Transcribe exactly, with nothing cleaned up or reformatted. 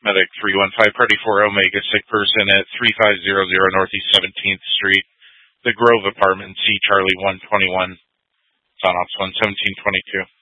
Medic three one five, Party four Omega, sick person at three five zero zero Northeast seventeenth Street, The Grove Apartment, C Charlie one twenty-one, Sonops one seventeen twenty-two.